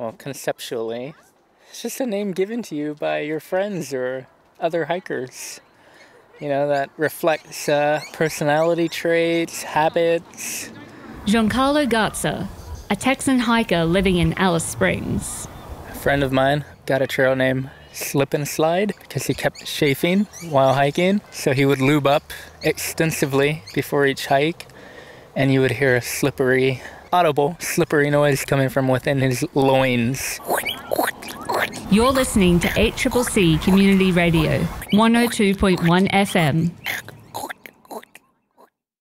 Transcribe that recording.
well, conceptually, it's just a name given to you by your friends or other hikers. You know, that reflects personality traits, habits. Giancarlo Garza, a Texan hiker living in Alice Springs. A friend of mine got a trail name Slip and Slide because he kept chafing while hiking. So he would lube up extensively before each hike, and you would hear a audible slippery noise coming from within his loins. You're listening to HCCC Community Radio, 102.1 FM.